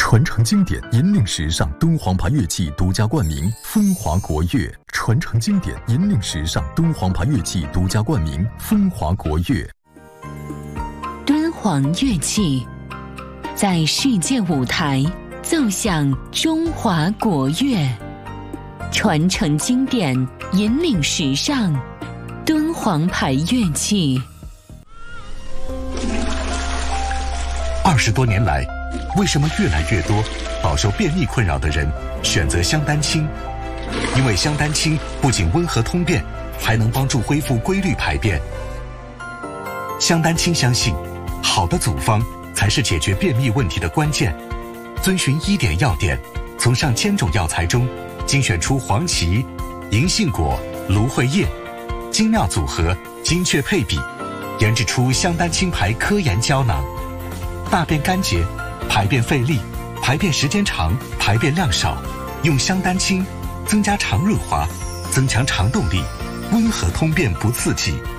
传承经典，引领时尚，敦煌牌乐器独家冠名，风华国乐。传承经典，引领时尚，敦煌牌乐器独家冠名，风华国乐。 敦煌乐器在世界舞台奏响中华国乐，传承经典，引领时尚，敦煌牌乐器。 20多年来，为什么越来越多饱受便秘困扰的人选择香丹青？因为香丹青不仅温和通便，还能帮助恢复规律排便。香丹青相信，好的组方才是解决便秘问题的关键。遵循1点要点，从上千种药材中精选出黄芪、银杏果、芦荟叶，精妙组合，精确配比，研制出香丹青牌科研胶囊。大便干结、排便费力、排便时间长、排便量少，用香丹青增加肠润滑，增强肠动力，温和通便不刺激。